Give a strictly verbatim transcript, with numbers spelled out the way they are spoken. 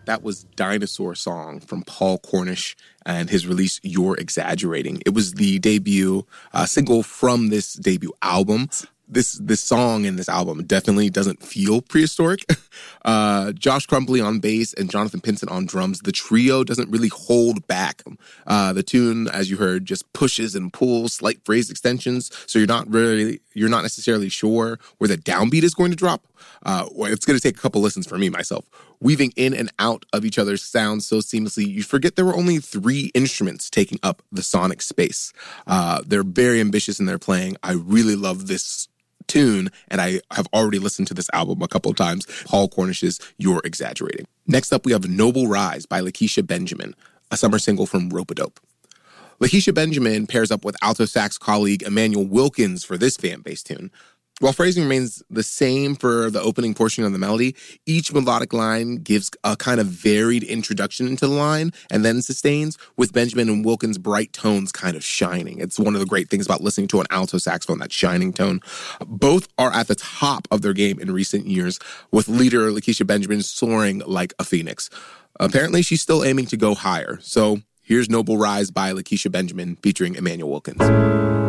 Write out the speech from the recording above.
That was Dinosaur Song from Paul Cornish and his release, You're Exaggerating. It was the debut uh, single from this debut album. This this song in this album definitely doesn't feel prehistoric. Uh, Josh Crumpley on bass and Jonathan Pinson on drums. The trio doesn't really hold back. Uh, the tune, as you heard, just pushes and pulls, slight phrase extensions. So you're not really, you're not necessarily sure where the downbeat is going to drop. Uh, it's going to take a couple listens for me, myself. Weaving in and out of each other's sounds so seamlessly, you forget there were only three instruments taking up the sonic space. Uh, they're very ambitious in their playing. I really love this tune, and I have already listened to this album a couple of times. Paul Cornish's You're Exaggerating. Next up, we have Noble Rise by Lakeisha Benjamin, a summer single from Rope-A-Dope. Lakeisha Benjamin pairs up with alto sax colleague Emmanuel Wilkins for this fan-based tune. While phrasing remains the same for the opening portion of the melody, each melodic line gives a kind of varied introduction into the line and then sustains, with Benjamin and Wilkins' bright tones kind of shining. It's one of the great things about listening to an alto saxophone, that shining tone. Both are at the top of their game in recent years, with leader Lakeisha Benjamin soaring like a phoenix. Apparently, she's still aiming to go higher. So here's Noble Rise by Lakeisha Benjamin featuring Emmanuel Wilkins.